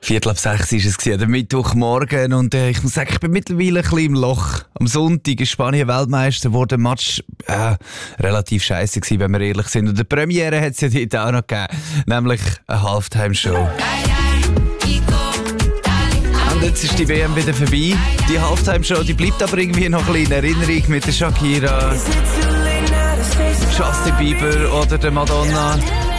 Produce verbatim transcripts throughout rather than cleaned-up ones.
Viertel ab sechs war es, der Mittwochmorgen. Und äh, ich muss sagen, ich bin mittlerweile ein bisschen im Loch. Am Sonntag ist Spanien Weltmeister geworden. Der Match äh, relativ scheisse gewesen, wenn wir ehrlich sind. Und die Premiere hat es ja dort auch noch gegeben. Nämlich eine Halftime-Show. Und jetzt ist die W M wieder vorbei. Die Halftime-Show, die bleibt aber irgendwie noch ein bisschen in Erinnerung mit der Shakira, Justin Bieber oder der Madonna.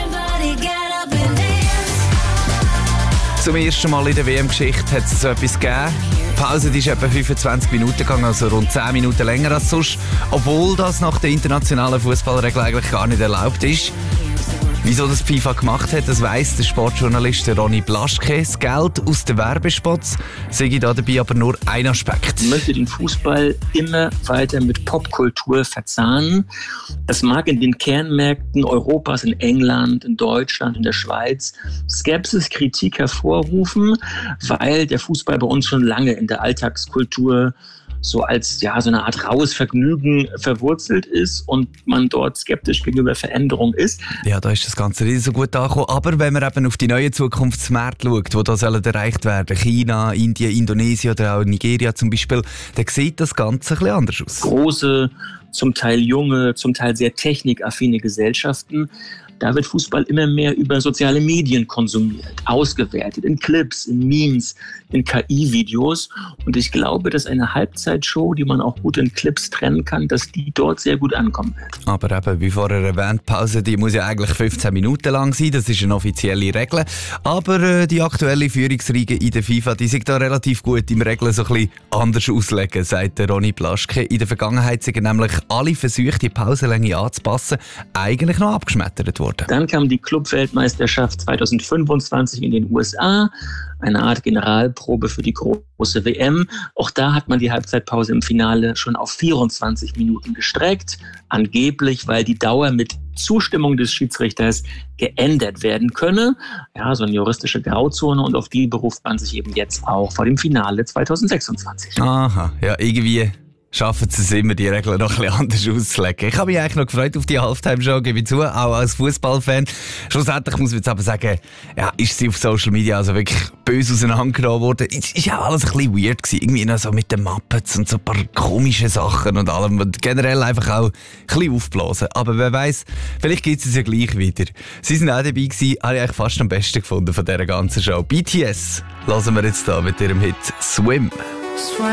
Zum ersten Mal in der W M-Geschichte hat es so etwas gegeben. Die Pause die ist etwa fünfundzwanzig Minuten gegangen, also rund zehn Minuten länger als sonst. Obwohl das nach der internationalen Fußballregel eigentlich gar nicht erlaubt ist. Wieso das FIFA gemacht hat, das weiss der Sportjournalist Ronny Blaschke. Das Geld aus den Werbespots sehe ich da dabei aber nur ein Aspekt. Ich möchte den Fußball immer weiter mit Popkultur verzahnen. Das mag in den Kernmärkten Europas, in England, in Deutschland, in der Schweiz Skepsis, Kritik hervorrufen, weil der Fußball bei uns schon lange in der Alltagskultur so als ja so eine Art raues Vergnügen verwurzelt ist und man dort skeptisch gegenüber Veränderung ist. Ja, da ist das Ganze nicht so gut angekommen. Aber wenn man eben auf die neuen Zukunftsmärkte schaut, die da sollen erreicht werden, China, Indien, Indonesien oder auch Nigeria zum Beispiel, dann sieht das Ganze ein bisschen anders aus. Große, zum Teil junge, zum Teil sehr technikaffine Gesellschaften. Da wird Fußball immer mehr über soziale Medien konsumiert, ausgewertet, in Clips, in Memes, in K I-Videos. Und ich glaube, dass eine Halbzeitshow, die man auch gut in Clips trennen kann, dass die dort sehr gut ankommen wird. Aber eben, wie vorher erwähnt, die Pause die muss ja eigentlich fünfzehn Minuten lang sein. Das ist eine offizielle Regel. Aber äh, die aktuelle Führungsriege in der FIFA, die sind da relativ gut im Regeln so ein bisschen anders auslegen, sagt der Ronny Blaschke. In der Vergangenheit sind nämlich alle Versuche, die Pausenlänge anzupassen, eigentlich noch abgeschmettert worden. Dann kam die Clubweltmeisterschaft zweitausendfünfundzwanzig in den U S A, eine Art Generalprobe für die große W M. Auch da hat man die Halbzeitpause im Finale schon auf vierundzwanzig Minuten gestreckt, angeblich, weil die Dauer mit Zustimmung des Schiedsrichters geändert werden könne. Ja, so eine juristische Grauzone, und auf die beruft man sich eben jetzt auch vor dem Finale zweitausendsechsundzwanzig. Aha, ja, irgendwie schaffen sie es immer, die Regeln noch ein bisschen anders auszulegen. Ich habe mich eigentlich noch gefreut auf die Halftime-Show, gebe ich zu, auch als Fußballfan. Schlussendlich muss man jetzt aber sagen, ja, ist sie auf Social Media also wirklich böse auseinandergenommen worden. Es ist auch alles ein bisschen weird gewesen. Irgendwie noch so mit den Muppets und so ein paar komische Sachen und allem. Und generell einfach auch ein bisschen aufblasen. Aber wer weiss, vielleicht gibt es es ja gleich wieder. Sie sind auch dabei gewesen, habe ich eigentlich fast am besten gefunden von dieser ganzen Show. B T S hören wir jetzt da mit ihrem Hit Swim.